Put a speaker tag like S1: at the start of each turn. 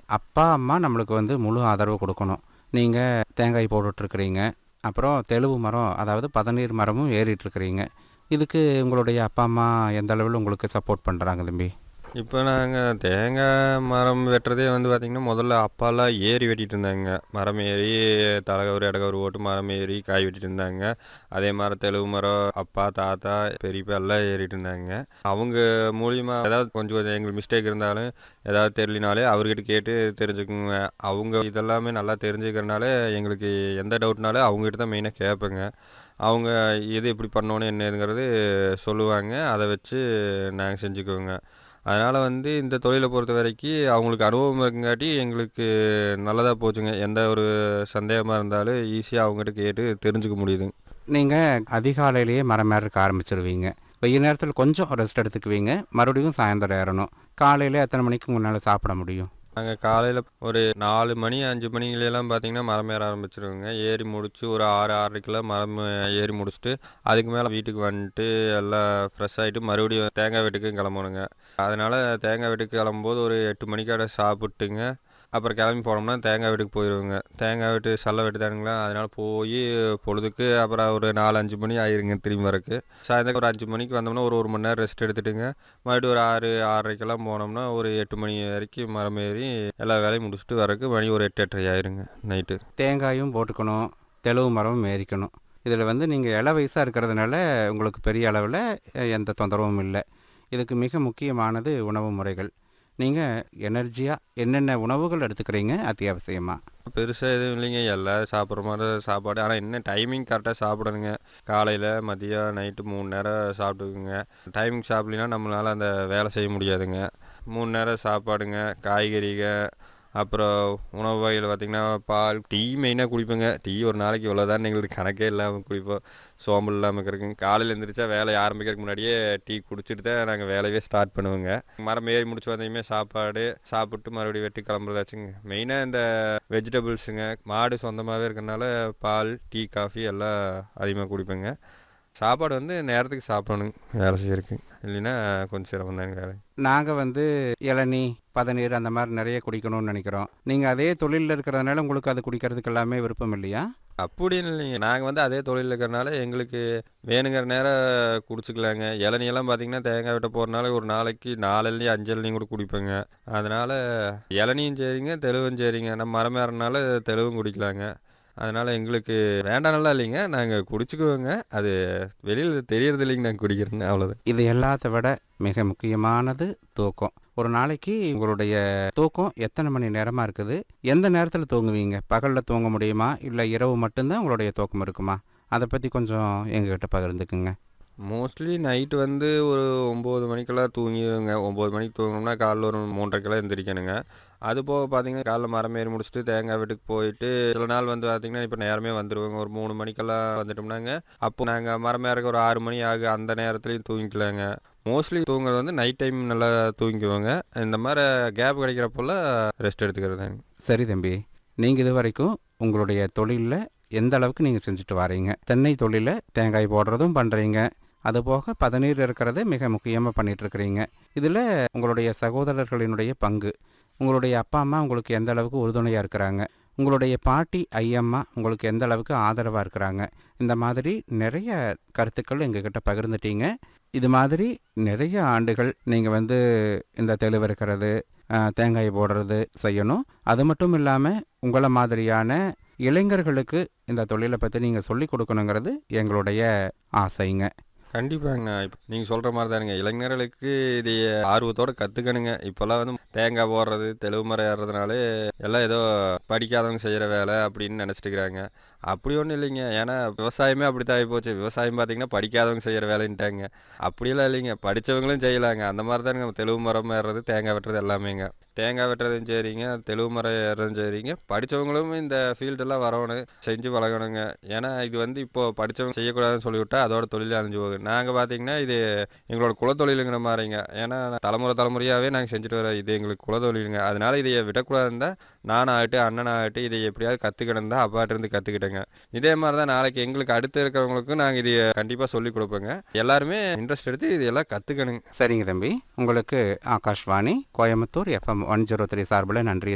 S1: அப்பா, அம்மா நம்மளுக்கு வந்து முழு ஆதரவு கொடுக்கணும். நீங்கள் தேங்காய் போட்டுட்ருக்கிறீங்க, அப்புறம் தெளுவு மரம் அதாவது பதநீர் மரமும் ஏறிட்டுருக்கிறீங்க. இதுக்கு உங்களுடைய அப்பா, அம்மா எந்த அளவில் உங்களுக்கு சப்போர்ட் பண்ணுறாங்க தம்பி?
S2: இப்போ நாங்கள் தேங்காய் மரம் வெட்டுறதே வந்து பார்த்திங்கன்னா, முதல்ல அப்பாலாம் ஏறி வெட்டிட்டு இருந்தாங்க. மரம் ஏறி தலகவரு இடகவரு போட்டு மரம் ஏறி காய் வெட்டிட்டு இருந்தாங்க. அதே மாதிரி தெளுவு மரம் அப்பா, தாத்தா, பெரியப்பா எல்லாம் ஏறிட்டு இருந்தாங்க. அவங்க மூலியமாக ஏதாவது கொஞ்சம் கொஞ்சம் எங்களுக்கு மிஸ்டேக் இருந்தாலும் ஏதாவது தெரியலினாலே அவர்கிட்ட கேட்டு தெரிஞ்சுக்குங்க. அவங்க இதெல்லாமே நல்லா தெரிஞ்சுக்கிறனால எங்களுக்கு எந்த டவுட்னாலும் அவங்ககிட்ட தான் மெயினாக கேட்பேங்க. அவங்க எது எப்படி பண்ணணும் என்ன ஏதுங்கிறது சொல்லுவாங்க. அதை வச்சு நாங்கள் செஞ்சுக்குவோங்க. அதனால் வந்து இந்த தொழிலை பொறுத்த வரைக்கும் அவங்களுக்கு அனுபவம் இருக்குங்காட்டி எங்களுக்கு நல்லதாக போச்சுங்க. எந்த ஒரு சந்தேகமாக இருந்தாலும் ஈஸியாக அவங்ககிட்ட கேட்டு தெரிஞ்சுக்க முடியுதுங்க.
S1: நீங்கள் அதிகாலையிலேயே மரம் ஏறக்க ஆரம்பிச்சிருவீங்க. வெயில் நேரத்தில் கொஞ்சம் ரெஸ்ட் எடுத்துக்குவீங்க, மறுபடியும் சாயந்தரம் ஏறணும். காலையில் எத்தனை மணிக்கு முன்னால் சாப்பிட முடியும்?
S2: நாங்கள் காலையில் ஒரு 4 மணி 5 மணிங்களெல்லாம் பார்த்தீங்கன்னா மரம் ஏற ஆரம்பிச்சிருவோங்க. ஏறி முடிச்சு ஒரு 6 6:30 மரம் ஏறி முடிச்சுட்டு அதுக்கு மேலே வீட்டுக்கு வந்துட்டு எல்லாம் ஃப்ரெஷ் ஆகிட்டு மறுபடியும் தேங்காய் வெட்டுக்கு கிளம்பணுங்க. அதனால் தேங்காய் வெட்டுக்கு கிளம்பும்போது ஒரு 8 மணிக்காட சாப்பிட்டுங்க. அப்புறம் கிளம்பி போனோம்னா தேங்காய் வெட்டுக்கு போயிடுவோங்க. தேங்காய் வெட்டு சல்லை வெட்டு தானுங்களா, அதனால் போய் பொழுதுக்கு அப்புறம் ஒரு 4 5 மணி ஆயிருங்க திரும்பி வரக்கு. சாயந்தரம் ஒரு 5 மணிக்கு வந்தோம்னா ஒரு மணி நேரம் ரெஸ்ட் எடுத்துட்டுங்க. மறுபடியும் ஒரு 6 6:30 போனோம்னா ஒரு 8 மணி வரைக்கும் மரம் ஏறி எல்லா வேலையும் முடிச்சுட்டு வரக்கு மணி ஒரு 8 8:30 ஆயிருங்க நைட்டு.
S1: தேங்காயும் போட்டுக்கணும், தெளுவு மரமும் ஏறிக்கணும். இதில் வந்து நீங்கள் இள வயசாக இருக்கிறதுனால உங்களுக்கு பெரிய அளவில் எந்த தொந்தரவும் இல்லை. இதுக்கு மிக முக்கியமானது உணவு முறைகள். நீங்கள் எனர்ஜியாக என்னென்ன உணவுகள் எடுத்துக்கிறீங்க அத்தியாவசியமாக?
S2: பெருசாக எதுவும் இல்லைங்க. எல்லோரும் சாப்பிட்ற மாதிரி சாப்பாடு. ஆனால் என்ன டைமிங் கரெக்டாக சாப்பிடணுங்க. காலையில் மதியம் நைட்டு 3 நேரம் சாப்பிட்டுக்குங்க. டைமிங் சாப்பிட்லின்னா நம்மளால் அந்த வேலை செய்ய முடியாதுங்க. 3 நேரம் சாப்பாடுங்க, காய்கறிக, அப்புறம் உணவு வகையில் பார்த்திங்கன்னா பால், டீ மெயினாக குடிப்பேங்க. டீ ஒரு நாளைக்கு இவ்வளோதான் எங்களுக்கு கணக்கே இல்லாமல் குடிப்போம். சோம்பல் இல்லாமல் இருக்கிறதுங்க. காலையில் எழுந்திரிச்சா வேலையை ஆரம்பிக்கிறதுக்கு முன்னாடியே டீ குடிச்சிட்டு தான் நாங்கள் வேலையே ஸ்டார்ட் பண்ணுவோங்க. மரம் ஏறி முடிச்சு வந்ததையுமே சாப்பாடு சாப்பிட்டு மறுபடியும் வெட்டி கிளம்புறதாச்சுங்க. மெயினாக இந்த வெஜிடபிள்ஸுங்க, மாடு சொந்தமாகவே இருக்கிறனால பால், டீ, காஃபி எல்லாம் அதிகமாக குடிப்பேங்க. சாப்பாடு வந்து நேரத்துக்கு சாப்பிடணுங்க வேலை செய்யறதுக்கு. இல்லைன்னா கொஞ்சம் சிரமம் தாங்க வேலை.
S1: நாங்கள் வந்து இளநீ, பதநீர் அந்த மாதிரி நிறைய குடிக்கணும்னு நினைக்கிறோம். நீங்கள் அதே தொழிலில் இருக்கிறதுனால உங்களுக்கு அது குடிக்கிறதுக்கு எல்லாமே விருப்பம் இல்லையா?
S2: அப்படின்னு இல்லைங்க. நாங்கள் வந்து அதே தொழிலில் இருக்கிறனால எங்களுக்கு வேணுங்கிற நேரம் குடிச்சிக்கலாங்க. இளநியெல்லாம் பார்த்தீங்கன்னா தேங்காய் வெட்ட போகிறனால ஒரு நாளைக்கு 4 இளநீ 5 இளநீ கூட குடிப்பேங்க. அதனால் இளநியும் சரிங்க, தெளுவும் சரிங்க. நம்ம மரம் ஏறனால தெளுவும் குடிக்கலாங்க. அதனால் எங்களுக்கு வேண்டாம்லாம் இல்லைங்க. நாங்கள் குடிச்சுக்குவோங்க. அது வெளியில் தெரியறது இல்லைங்க நாங்கள் குடிக்கிறேன்னு, அவ்வளோதான்.
S1: இது எல்லாத்த விட மிக முக்கியமானது தூக்கம். ஒரு நாளைக்கு உங்களுடைய தூக்கம் எத்தனை மணி நேரமாக இருக்குது? எந்த நேரத்தில் தூங்குவீங்க? பகலில் தூங்க முடியுமா, இல்லை இரவு மட்டும்தான் உங்களுடைய தூக்கம் இருக்குமா? அதை பற்றி கொஞ்சம் எங்ககிட்ட பகிர்ந்துக்குங்க.
S2: மோஸ்ட்லி நைட்டு வந்து ஒரு 9 மணிக்கெல்லாம் தூங்கிடுவேங்க. 9 மணிக்கு தூங்கினோம்னா காலைல ஒரு 3:30க்கெல்லாம் எந்திரிக்கணுங்க. அது போக பார்த்தீங்கன்னா காலைல மரம் ஏறி முடிச்சுட்டு தேங்காய் வெட்டுக்கு போயிட்டு சில நாள் வந்து பார்த்தீங்கன்னா இப்போ நேரமே வந்துடுவோங்க. ஒரு 3 மணிக்கெல்லாம் வந்துட்டோம்னாங்க. அப்போ நாங்கள் மரம் ஏறக்கு ஒரு 6 மணி ஆகும். அந்த நேரத்துலையும் தூங்கிக்கலாங்க. மோஸ்ட்லி தூங்குறது வந்து நைட் டைம் நல்லா தூங்கிக்குவோங்க. இந்த மாதிரி கேப் கிடைக்கிறப்பெல்லாம் ரெஸ்ட் எடுத்துக்கிறதாங்க.
S1: சரி தம்பி, நீங்கள் இது வரைக்கும் உங்களுடைய தொழிலில் எந்த அளவுக்கு நீங்கள் செஞ்சுட்டு வரீங்க? தென்னை தொழிலில் தேங்காய் போடுறதும் பண்ணுறீங்க, அதுபோக பதநீர் இருக்கிறத மிக முக்கியமாக பண்ணிகிட்ருக்கிறீங்க. இதில் உங்களுடைய சகோதரர்களினுடைய பங்கு, உங்களுடைய அப்பா அம்மா உங்களுக்கு எந்த அளவுக்கு உறுதுணையாக இருக்கிறாங்க, உங்களுடைய பாட்டி ஐயம்மா உங்களுக்கு எந்த அளவுக்கு ஆதரவாக இருக்கிறாங்க, இந்த மாதிரி நிறைய கருத்துக்கள் எங்ககிட்ட பகிர்ந்துட்டீங்க. இது மாதிரி நிறைய ஆண்டுகள் நீங்கள் வந்து இந்த தெளிவு இருக்கிறது, தேங்காய் போடுறது செய்யணும். அது மட்டும் இல்லாமல் உங்களை மாதிரியான இளைஞர்களுக்கு இந்த தொழிலை பற்றி நீங்கள் சொல்லி கொடுக்கணுங்கிறது எங்களுடைய ஆசைங்க.
S2: கண்டிப்பாங்கண்ணா. இப்போ நீங்கள் சொல்கிற மாதிரி தானுங்க. இளைஞர்களுக்கு இது ஆர்வத்தோடு கற்றுக்கணுங்க. இப்போல்லாம் வந்து தேங்காய் போடுறது, தெளுவு மரம் ஏறுறதுனாலே எல்லாம் ஏதோ படிக்காதவங்க செய்கிற வேலை அப்படின்னு நினச்சிட்டுக்கிறாங்க. அப்படி ஒன்றும் இல்லைங்க. ஏன்னா விவசாயமே அப்படி தான் ஆகிப்போச்சு. விவசாயம் பார்த்திங்கன்னா படிக்காதவங்க செய்கிற வேலைன்ட்டாங்க. அப்படியெல்லாம் இல்லைங்க, படித்தவங்களும் செய்யலாங்க. அந்த மாதிரி தானுங்க தெளுவு மரம் ஏறுறது, தேங்காய் வெட்டுறது எல்லாமேங்க. தேங்காய் வெட்டுறதும் சரிங்க, தெளுவு மரம் ஏறுறதும் சரிங்க. படித்தவங்களும் இந்த ஃபீல்டெல்லாம் வரணும், செஞ்சு பழகணுங்க. ஏன்னா இது வந்து இப்போது படித்தவங்க செய்யக்கூடாதுன்னு சொல்லிவிட்டா அதோட தொழில் அழிஞ்சு போகுது. நாங்கள் பார்த்திங்கன்னா இது எங்களோட குலத்தொழிலுங்கிற மாதிரிங்க. ஏன்னா தலைமுறையாகவே நாங்கள் செஞ்சுட்டு வர இது எங்களுக்கு குலத்தொழிலுங்க. அதனால் இதை விடக்கூடாதுன்னு தான் நானாகட்டும் அண்ணனாகட்டும் இதை எப்படியாவது கற்றுக்கிட்டு தான் அப்பாட்டிருந்து கற்றுக்கிட்டேங்க. இதே மாதிரி தான் நாளைக்கு எங்களுக்கு அடுத்து இருக்கிறவங்களுக்கும் நாங்கள் இதை கண்டிப்பாக சொல்லிக் கொடுப்போங்க. எல்லாருமே இன்ட்ரெஸ்ட் எடுத்து இதெல்லாம் கற்றுக்கணுங்க.
S1: சரிங்க தம்பி, உங்களுக்கு ஆகாஷ்வாணி கோயம்புத்தூர் FM 103 சார்பில் நன்றி